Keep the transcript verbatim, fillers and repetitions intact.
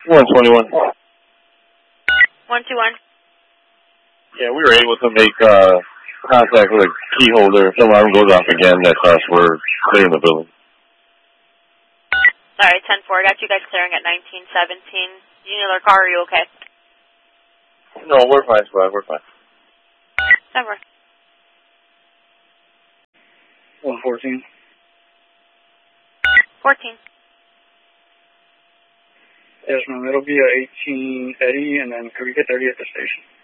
one twenty-one. one two one. Yeah, we were able to make uh, contact with a key holder. If the alarm goes off again, that's us. We're clearing the building. Sorry, ten four. Got you guys clearing at nineteen seventeen. You need another car, are you okay? No, we're fine, Squad. We're fine. Never. one fourteen. fourteen. Yes, ma'am. It'll be a eighteen Eddie, and then can we get thirty at the station?